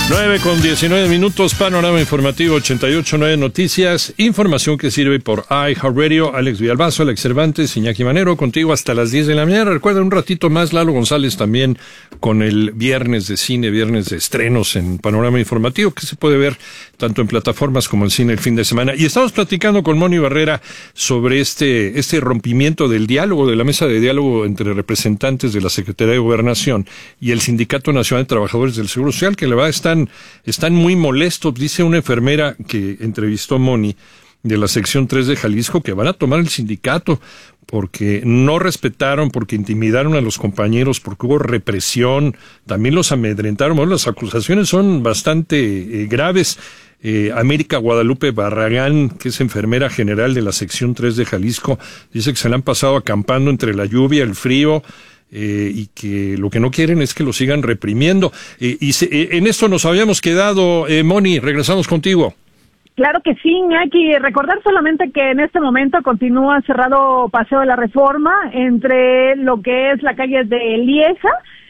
9:19, panorama informativo 88.9 Noticias, información que sirve por iHeartRadio. Alex Villalbazo, Alex Cervantes, Iñaki Manero, contigo hasta las 10 de la mañana. Recuerda un ratito más, Lalo González también con el viernes de cine, viernes de estrenos en panorama informativo, que se puede ver tanto en plataformas como en cine el fin de semana. Y estamos platicando con Moni Barrera sobre este rompimiento del diálogo, de la mesa de diálogo entre representantes de la Secretaría de Gobernación y el Sindicato Nacional de Trabajadores del Seguro Social, que la verdad están muy molestos. Dice una enfermera que entrevistó Moni de la sección 3 de Jalisco que van a tomar el sindicato porque no respetaron, porque intimidaron a los compañeros, porque hubo represión, también los amedrentaron. Bueno, las acusaciones son bastante graves. América Guadalupe Barragán, que es enfermera general de la sección 3 de Jalisco, dice que se la han pasado acampando entre la lluvia, el frío, y que lo que no quieren es que lo sigan reprimiendo. En esto nos habíamos quedado, Moni, regresamos contigo. Claro que sí, Iñaki. Recordar solamente que en este momento continúa cerrado Paseo de la Reforma entre lo que es la calle de Lieja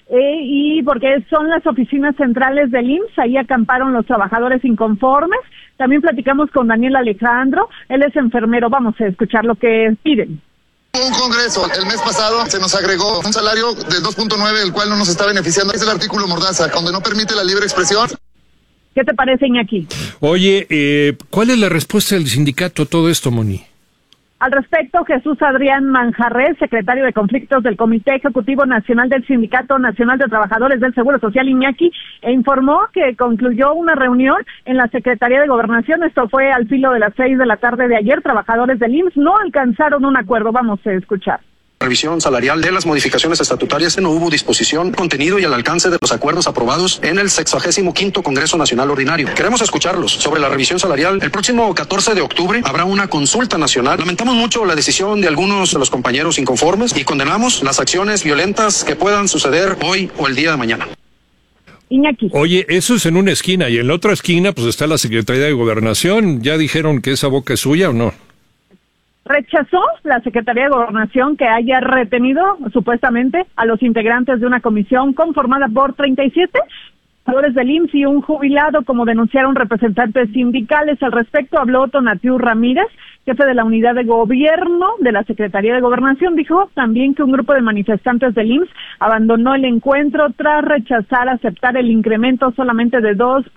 y porque son las oficinas centrales del IMSS. Ahí acamparon los trabajadores inconformes. También platicamos con Daniel Alejandro, él es enfermero. Vamos a escuchar lo que piden. Un congreso, el mes pasado se nos agregó un salario de 2.9, el cual no nos está beneficiando. Es el artículo Mordaza, donde no permite la libre expresión. ¿Qué te parece, Iñaki? Oye, ¿cuál es la respuesta del sindicato a todo esto, Moni? Al respecto, Jesús Adrián Manjarres, secretario de Conflictos del Comité Ejecutivo Nacional del Sindicato Nacional de Trabajadores del Seguro Social, Iñaki, informó que concluyó una reunión en la Secretaría de Gobernación. Esto fue al filo de las 6 de la tarde de ayer. Trabajadores del IMSS no alcanzaron un acuerdo. Vamos a escuchar. Revisión salarial de las modificaciones estatutarias, no hubo disposición, contenido y al alcance de los acuerdos aprobados en el 65º Congreso Nacional Ordinario. Queremos escucharlos sobre la revisión salarial. El próximo 14 de octubre habrá una consulta nacional. Lamentamos mucho la decisión de algunos de los compañeros inconformes y condenamos las acciones violentas que puedan suceder hoy o el día de mañana. Iñaki. Oye, eso es en una esquina y en la otra esquina pues está la Secretaría de Gobernación. ¿Ya dijeron que esa boca es suya o no? Rechazó la Secretaría de Gobernación que haya retenido supuestamente a los integrantes de una comisión conformada por 37 trabajadores del IMSS y un jubilado, como denunciaron representantes sindicales. Al respecto habló Tonatiu Ramírez, jefe de la unidad de gobierno de la Secretaría de Gobernación. Dijo también que un grupo de manifestantes del IMSS abandonó el encuentro tras rechazar aceptar el incremento solamente de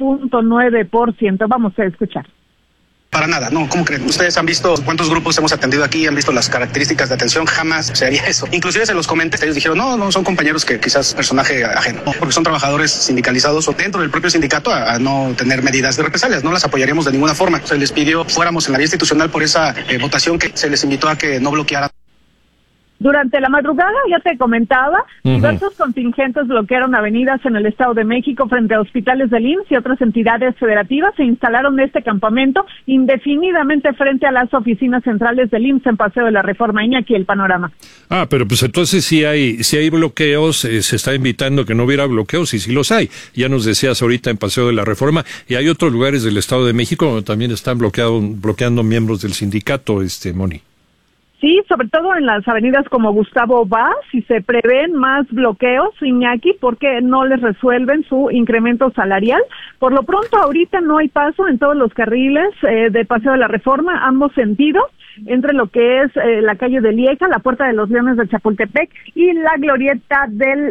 2.9%. Vamos a escuchar. Para nada, no, ¿cómo creen? Ustedes han visto cuántos grupos hemos atendido aquí, han visto las características de atención, jamás se haría eso. Inclusive se los comenté, ellos dijeron, no, son compañeros que quizás personaje ajeno, porque son trabajadores sindicalizados o dentro del propio sindicato a no tener medidas de represalias, no las apoyaríamos de ninguna forma. Se les pidió fuéramos en la vía institucional por esa votación que se les invitó a que no bloquearan. Durante la madrugada, ya te comentaba, diversos contingentes bloquearon avenidas en el Estado de México frente a hospitales del IMSS y otras entidades federativas. Se instalaron este campamento indefinidamente frente a las oficinas centrales del IMSS en Paseo de la Reforma. Iñaki, el panorama. Pero pues entonces si hay bloqueos, se está invitando que no hubiera bloqueos y sí los hay. Ya nos decías ahorita en Paseo de la Reforma y hay otros lugares del Estado de México donde también están bloqueando miembros del sindicato, Moni. Sí, sobre todo en las avenidas como Gustavo Vaz, y se prevén más bloqueos, Iñaki, porque no les resuelven su incremento salarial. Por lo pronto, ahorita no hay paso en todos los carriles de Paseo de la Reforma, ambos sentidos, entre lo que es la calle de Lieja, la Puerta de los Leones de Chapultepec y la glorieta del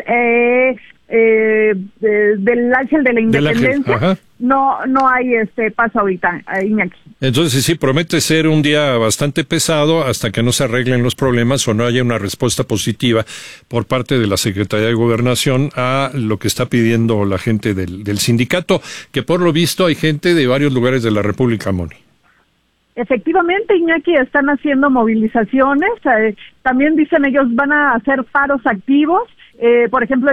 Ángel de la Independencia. No hay paso ahorita, Iñaki. Entonces sí, promete ser un día bastante pesado hasta que no se arreglen los problemas o no haya una respuesta positiva por parte de la Secretaría de Gobernación a lo que está pidiendo la gente del sindicato, que por lo visto hay gente de varios lugares de la República, Moni. Efectivamente, Iñaki, están haciendo movilizaciones, también dicen ellos van a hacer paros activos, por ejemplo,